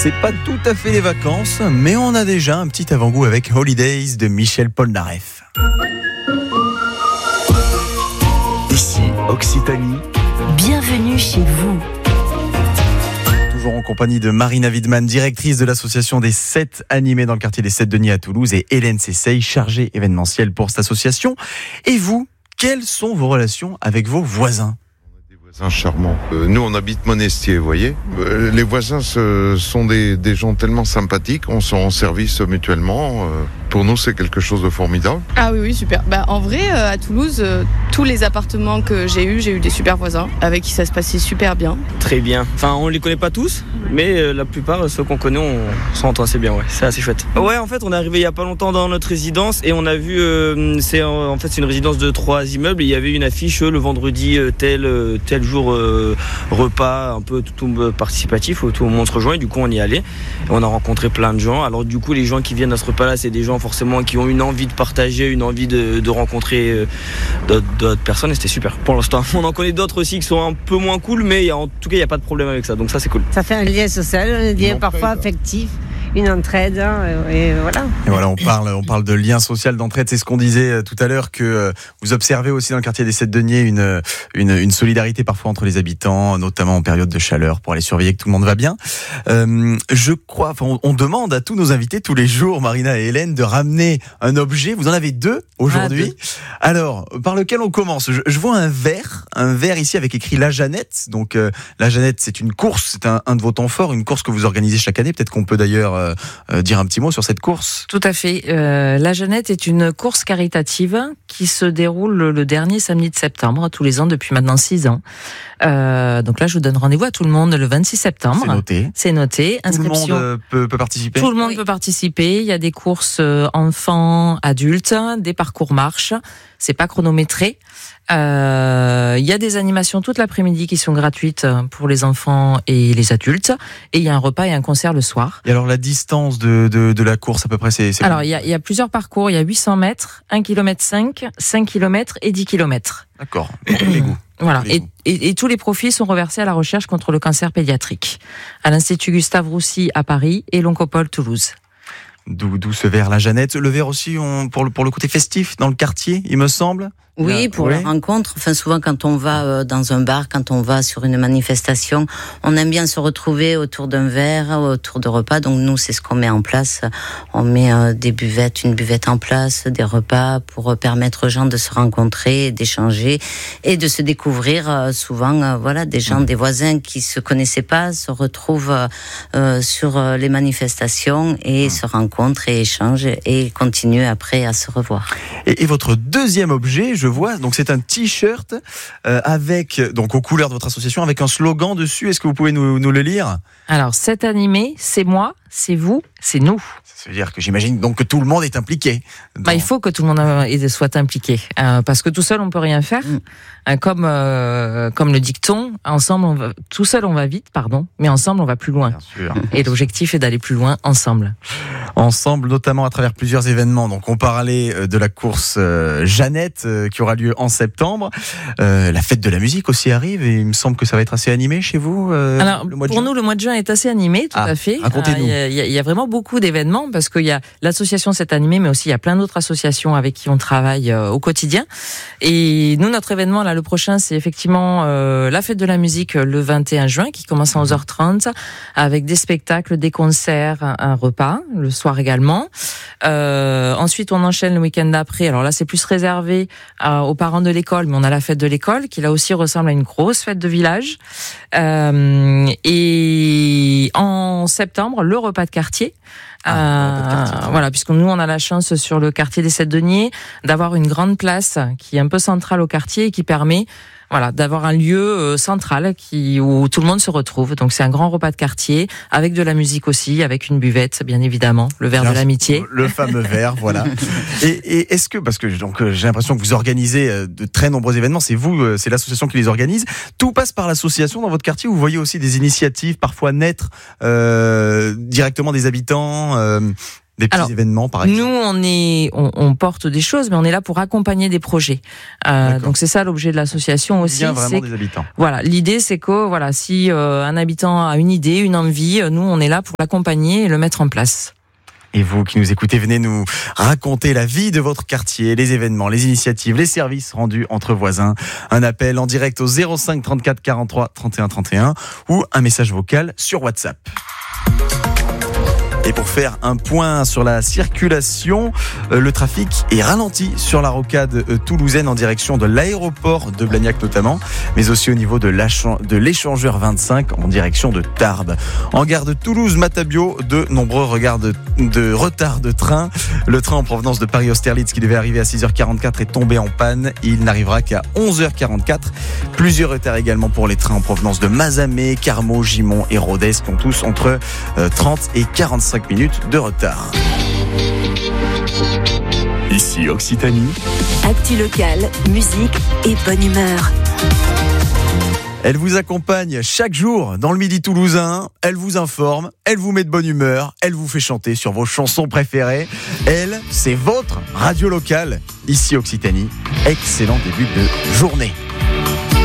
C'est pas tout à fait les vacances, mais on a déjà un petit avant-goût avec Holidays de Michel Polnareff. Ici, Occitanie. Bienvenue chez vous. Toujours en compagnie de Marina Widman, directrice de l'association des 7 animés dans le quartier des 7 Denis à Toulouse, et Hélène Sessay, chargée événementielle pour cette association. Et vous, quelles sont vos relations avec vos voisins ? Voisins charmants. Nous, on habite Monestier, vous voyez. Les voisins sont des gens tellement sympathiques, on se rend service mutuellement. Pour nous, c'est quelque chose de formidable. Ah oui, super. En vrai, à Toulouse, tous les appartements que j'ai eu des super voisins avec qui ça se passait super bien. Très bien. Enfin, on les connaît pas tous, mais la plupart, ceux qu'on connaît, on s'entend assez bien. Ouais, c'est assez chouette. Ouais, en fait, on est arrivé il y a pas longtemps dans notre résidence et on a vu, c'est une résidence de 3 immeubles. Et il y avait une affiche le vendredi tel jour repas, un peu tout participatif où tout le monde se rejoint. Et du coup, on y allait. Et on a rencontré plein de gens. Alors du coup, les gens qui viennent à ce repas-là, c'est des gens forcément qui ont une envie de partager, une envie de rencontrer d'autres personnes, et c'était super pour l'instant. On en connaît d'autres aussi qui sont un peu moins cool, mais en tout cas il n'y a pas de problème avec ça, donc ça c'est cool. Ça fait un lien social, un lien parfois affectif, une entraide, et voilà. Et voilà, on parle de lien social, d'entraide. C'est ce qu'on disait tout à l'heure, que vous observez aussi dans le quartier des 7 Deniers une solidarité parfois entre les habitants, notamment en période de chaleur, pour aller surveiller que tout le monde va bien. Je crois, on demande à tous nos invités tous les jours, Marina et Hélène, de ramener un objet. Vous en avez 2 aujourd'hui. Alors, par lequel on commence ? Je vois un verre ici avec écrit La Jeannette. Donc, La Jeannette, c'est une course, c'est un de vos temps forts, une course que vous organisez chaque année. Peut-être qu'on peut d'ailleurs dire un petit mot sur cette course. Tout à fait. La Jeannette est une course caritative qui se déroule le dernier samedi de septembre, tous les ans depuis maintenant 6 ans. Donc là, je vous donne rendez-vous à tout le monde le 26 septembre. C'est noté. Inscription. Tout le monde peut participer. Tout le monde peut participer. Il y a des courses enfants, adultes, des parcours marche. C'est pas chronométré. Il y a des animations toute l'après-midi qui sont gratuites pour les enfants et les adultes. Et il y a un repas et un concert le soir. Et alors la distance de la course à peu près, c'est alors il y a plusieurs parcours. Il y a 800 mètres, 1,5 km, 5 km et 10 km. D'accord. Les goûts. Voilà. Et tous les profits sont reversés à la recherche contre le cancer pédiatrique à l'Institut Gustave Roussy à Paris et l'Oncopole Toulouse. D'où ce verre La Jeannette. Le verre aussi pour le côté festif dans le quartier, il me semble. Oui, pour la rencontre. Enfin, souvent, quand on va dans un bar, quand on va sur une manifestation, on aime bien se retrouver autour d'un verre, autour de repas. Donc, nous, c'est ce qu'on met en place. On met une buvette en place, des repas pour permettre aux gens de se rencontrer, d'échanger et de se découvrir. Souvent, des gens, des voisins qui se connaissaient pas se retrouvent sur les manifestations et se rencontrent et échangent et continuent après à se revoir. Et votre deuxième objet, je vois, donc c'est un t-shirt avec, donc aux couleurs de votre association, avec un slogan dessus. Est-ce que vous pouvez nous le lire ? Alors, cet animé, c'est moi, c'est vous, c'est nous. Ça veut dire que j'imagine donc que tout le monde est impliqué. Il faut que tout le monde soit impliqué, parce que tout seul on peut rien faire. Comme le dicton, tout seul on va vite, mais ensemble on va plus loin. Bien sûr. Et l'objectif est d'aller plus loin ensemble. Ensemble, notamment à travers plusieurs événements. Donc on parlait de la course Jeannette qui aura lieu en septembre. La fête de la musique aussi arrive et il me semble que ça va être assez animé chez vous. Alors pour nous, le mois de juin est assez animé, tout à fait. Racontez-nous. Il y a vraiment beaucoup d'événements parce qu'il y a l'association C'est animé, mais aussi il y a plein d'autres associations avec qui on travaille au quotidien. Et nous, notre événement là, le prochain, c'est effectivement la fête de la musique le 21 juin qui commence à 11h30 avec des spectacles, des concerts, un repas le soir également. Ensuite, on enchaîne le week-end d'après. Alors là, c'est plus réservé aux parents de l'école, mais on a la fête de l'école qui là aussi ressemble à une grosse fête de village. Et en septembre, le repas de quartier. Voilà, puisque nous on a la chance sur le quartier des 7 Deniers d'avoir une grande place qui est un peu centrale au quartier et qui permet d'avoir un lieu central où tout le monde se retrouve. Donc c'est un grand repas de quartier avec de la musique aussi, avec une buvette bien évidemment, le verre de l'amitié. Le fameux verre, voilà. Et est-ce que, parce que j'ai l'impression que vous organisez de très nombreux événements, c'est l'association qui les organise. Tout passe par l'association dans votre quartier. Vous voyez aussi des initiatives parfois naître directement des habitants. Des petits événements, par exemple. Nous, on porte des choses, mais on est là pour accompagner des projets. Donc c'est ça l'objet de l'association aussi. Bien vraiment des habitants. Voilà, l'idée c'est que voilà, si un habitant a une idée, une envie, nous on est là pour l'accompagner et le mettre en place. Et vous qui nous écoutez, venez nous raconter la vie de votre quartier, les événements, les initiatives, les services rendus entre voisins. Un appel en direct au 05 34 43 31 31 ou un message vocal sur WhatsApp. Et pour faire un point sur la circulation, le trafic est ralenti sur la rocade toulousaine en direction de l'aéroport de Blagnac notamment, mais aussi au niveau de l'échangeur 25 en direction de Tarbes. En gare de Toulouse-Matabio, de nombreux retards de train. Le train en provenance de Paris-Austerlitz qui devait arriver à 6h44 est tombé en panne. Il n'arrivera qu'à 11h44. Plusieurs retards également pour les trains en provenance de Mazamet, Carmaux, Gimont et Rodez qui ont tous entre 30 et 45 minutes de retard. Ici Occitanie. Actu locale, musique et bonne humeur. Elle vous accompagne chaque jour dans le Midi toulousain, elle vous informe, elle vous met de bonne humeur, elle vous fait chanter sur vos chansons préférées. Elle, c'est votre radio locale, ici Occitanie. Excellent début de journée.